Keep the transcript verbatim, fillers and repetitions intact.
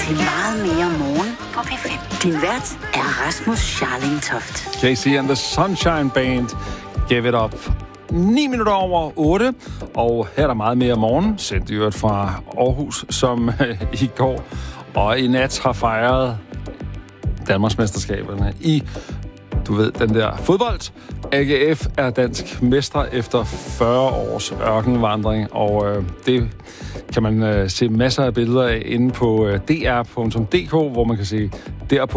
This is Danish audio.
til meget mere morgen på P fem. Din vært er Rasmus Scharling Toft. J C and the Sunshine Band. Give it up. ni minutter over otte, og her er der meget mere morgen, sendt i øvrigt fra Aarhus, som øh, i går og i nat har fejret Danmarksmesterskaberne i, du ved, den der fodbold. A G F er dansk mester efter fyrre års ørkenvandring, og øh, det kan man øh, se masser af billeder af inde på øh, d r punktum d k, hvor man kan se derpå